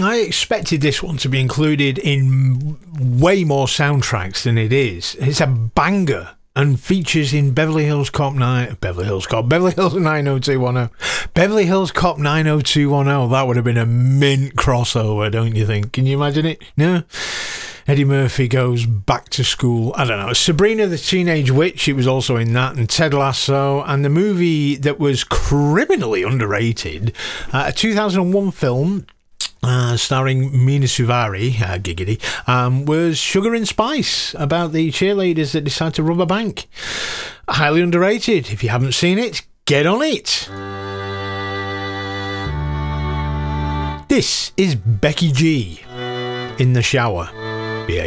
I expected this one to be included in way more soundtracks than it is. It's a banger and features in Beverly Hills Cop 90210. Beverly Hills Cop 90210. That would have been a mint crossover, don't you think? Can you imagine it? No? Eddie Murphy goes back to school. I don't know. Sabrina the Teenage Witch, it was also in that, and Ted Lasso, and the movie that was criminally underrated, a 2001 film starring Mina Suvari, giggity, was Sugar and Spice, about the cheerleaders that decide to rob a bank. Highly underrated. If you haven't seen it, get on it. This is Becky G in the shower.